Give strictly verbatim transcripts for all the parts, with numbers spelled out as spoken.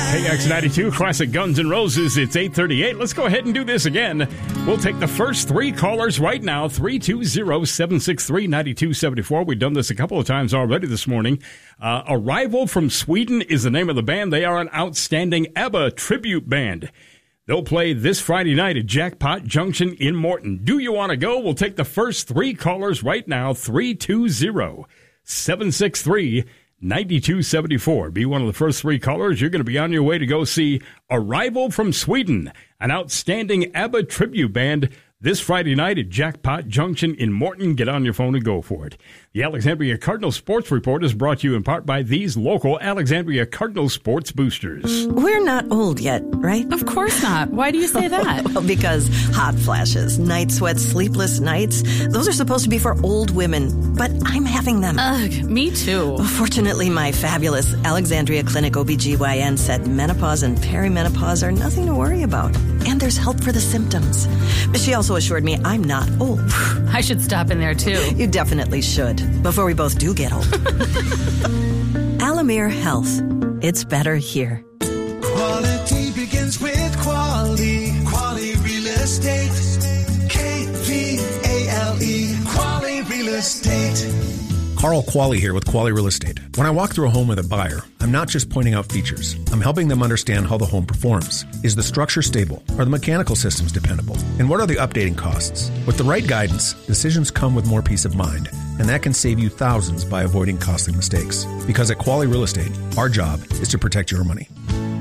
K X ninety-two, Classic Guns N' Roses. It's eight thirty-eight. Let's go ahead and do this again. We'll take the first three callers right now. three two zero, seven six three, nine two seven four. We've done this a couple of times already this morning. Uh, Arrival from Sweden is the name of the band. They are an outstanding ABBA tribute band. They'll play this Friday night at Jackpot Junction in Morton. Do you want to go? We'll take the first three callers right now. three two zero, seven six three, nine two seven four. Be one of the first three callers. You're going to be on your way to go see Arrival from Sweden, an outstanding ABBA tribute band, this Friday night at Jackpot Junction in Morton. Get on your phone and go for it. The Alexandria Cardinal Sports Report is brought to you in part by these local Alexandria Cardinal Sports Boosters. We're not old yet, right? Of course not. Why do you say that? Well, because hot flashes, night sweats, sleepless nights, those are supposed to be for old women, but I'm having them. Ugh, me too. Fortunately, my fabulous Alexandria Clinic O B G Y N said menopause and perimenopause are nothing to worry about, and there's help for the symptoms. She also assured me I'm not old. I should stop in there too. You definitely should, before we both do get old. Alamere Health. It's better here. Quality begins with quality. Quality real estate. K V A L E. Quality real estate. Carl Qualley here with Qualley Real Estate. When I walk through a home with a buyer, I'm not just pointing out features. I'm helping them understand how the home performs. Is the structure stable? Are the mechanical systems dependable? And what are the updating costs? With the right guidance, decisions come with more peace of mind, and that can save you thousands by avoiding costly mistakes. Because at Qualley Real Estate, our job is to protect your money.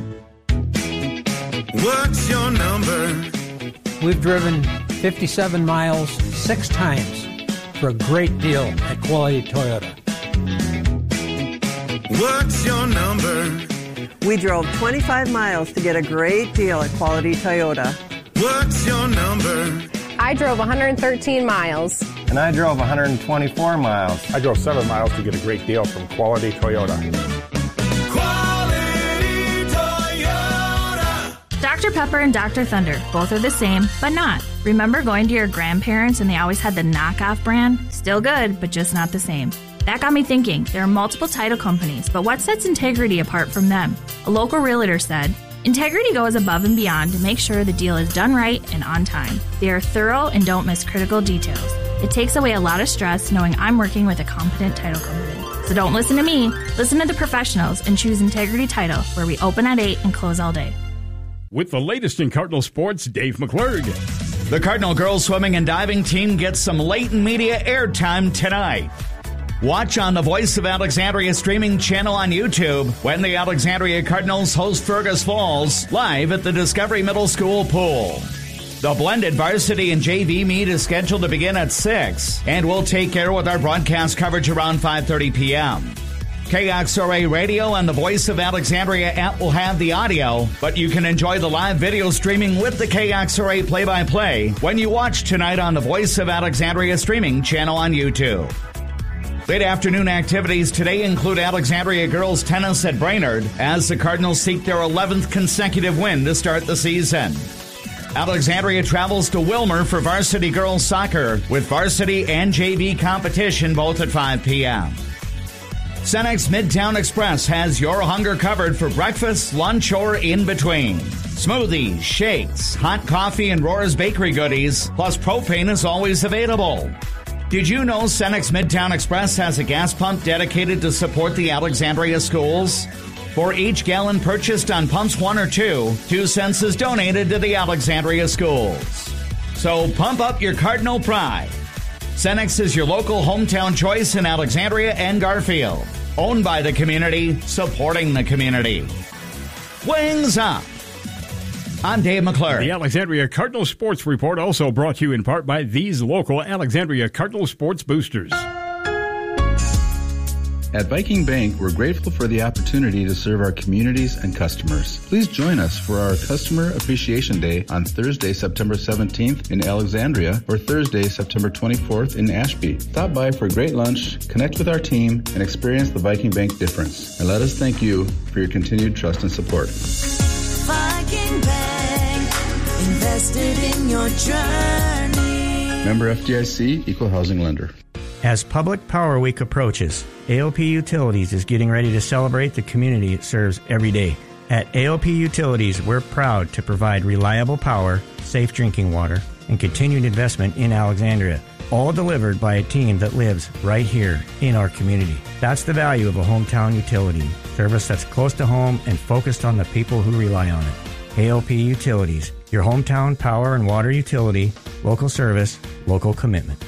What's your number? We've driven fifty-seven miles six times for a great deal at Quality Toyota. What's your number? We drove twenty-five miles to get a great deal at Quality Toyota. What's your number? I drove one hundred thirteen miles. And I drove one hundred twenty-four miles. I drove seven miles to get a great deal from Quality Toyota. Quality Toyota. Doctor Pepper and Doctor Thunder, both are the same, but not. Remember going to your grandparents and they always had the knockoff brand? Still good, but just not the same. That got me thinking. There are multiple title companies, but what sets Integrity apart from them? A local realtor said, Integrity goes above and beyond to make sure the deal is done right and on time. They are thorough and don't miss critical details. It takes away a lot of stress knowing I'm working with a competent title company. So don't listen to me. Listen to the professionals and choose Integrity Title, where we open at eight and close all day. With the latest in Cardinal sports, Dave McClurg. The Cardinal girls swimming and diving team gets some latent media airtime tonight. Watch on the Voice of Alexandria streaming channel on YouTube when the Alexandria Cardinals host Fergus Falls live at the Discovery Middle School pool. The blended varsity and J V meet is scheduled to begin at six, and we'll take care with our broadcast coverage around five thirty p.m. K X R A Radio and the Voice of Alexandria app will have the audio, but you can enjoy the live video streaming with the K X R A play-by-play when you watch tonight on the Voice of Alexandria streaming channel on YouTube. Late afternoon activities today include Alexandria girls tennis at Brainerd as the Cardinals seek their eleventh consecutive win to start the season. Alexandria travels to Wilmer for varsity girls soccer with varsity and J V competition both at five p.m. Cenex Midtown Express has your hunger covered for breakfast, lunch, or in between. Smoothies, shakes, hot coffee, and Roar's bakery goodies, plus propane is always available. Did you know Cenex Midtown Express has a gas pump dedicated to support the Alexandria schools? For each gallon purchased on pumps one or two, two cents is donated to the Alexandria schools. So pump up your Cardinal pride. Cenex is your local hometown choice in Alexandria and Garfield. Owned by the community, supporting the community. Wings up! I'm Dave McClure. The Alexandria Cardinal Sports Report also brought to you in part by these local Alexandria Cardinal Sports Boosters. At Viking Bank, we're grateful for the opportunity to serve our communities and customers. Please join us for our Customer Appreciation Day on Thursday, September seventeenth in Alexandria or Thursday, September twenty-fourth in Ashby. Stop by for a great lunch, connect with our team, and experience the Viking Bank difference. And let us thank you for your continued trust and support. Viking Bank, invested in your journey. Member F D I C, Equal Housing Lender. As Public Power Week approaches, A O P Utilities is getting ready to celebrate the community it serves every day. At A O P Utilities, we're proud to provide reliable power, safe drinking water, and continued investment in Alexandria, all delivered by a team that lives right here in our community. That's the value of a hometown utility, service that's close to home and focused on the people who rely on it. A O P Utilities, your hometown power and water utility, local service, local commitment.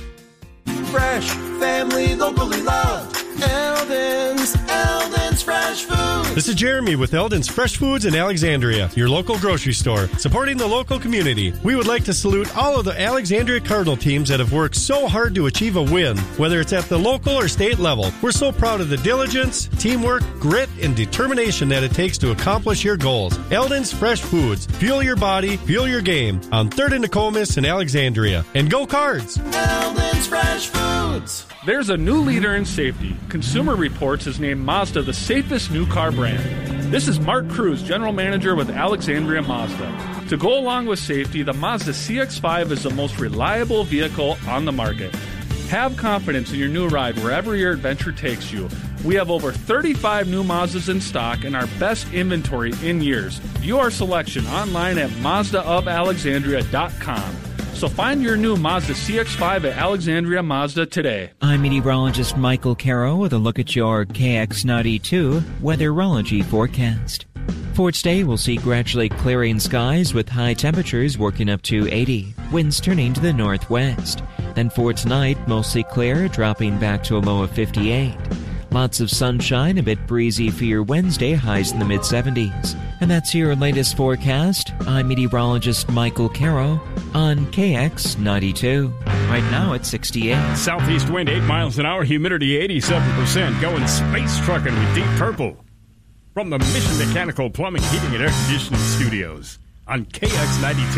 Fresh, family, locally loved. Eldon's, Eldon's Fresh Foods. This is Jeremy with Eldon's Fresh Foods in Alexandria, your local grocery store, supporting the local community. We would like to salute all of the Alexandria Cardinal teams that have worked so hard to achieve a win, whether it's at the local or state level. We're so proud of the diligence, teamwork, grit, and determination that it takes to accomplish your goals. Eldon's Fresh Foods. Fuel your body, fuel your game. On third and Nokomis in Alexandria. And go Cards! Eldon's Fresh Foods. There's a new leader in safety. Consumer Reports has named Mazda the safest new car brand. This is Mark Cruz, General Manager with Alexandria Mazda. To go along with safety, the Mazda C X five is the most reliable vehicle on the market. Have confidence in your new ride wherever your adventure takes you. We have over thirty-five new Mazdas in stock and our best inventory in years. View our selection online at Mazda of Alexandria dot com. So find your new Mazda C X five at Alexandria Mazda today. I'm meteorologist Michael Caro with a look at your K X ninety-two weatherology forecast. For today, we'll see gradually clearing skies with high temperatures working up to eighty, winds turning to the northwest. Then for tonight, mostly clear, dropping back to a low of fifty-eight. Lots of sunshine, a bit breezy for your Wednesday, highs in the mid-seventies. And that's your latest forecast. I'm meteorologist Michael Caro on K X ninety-two. Right now it's sixty-eight. Southeast wind eight miles an hour, humidity eighty-seven percent. Going space trucking with Deep Purple. From the Mission Mechanical Plumbing, Heating, and Air Conditioning Studios on K X ninety-two.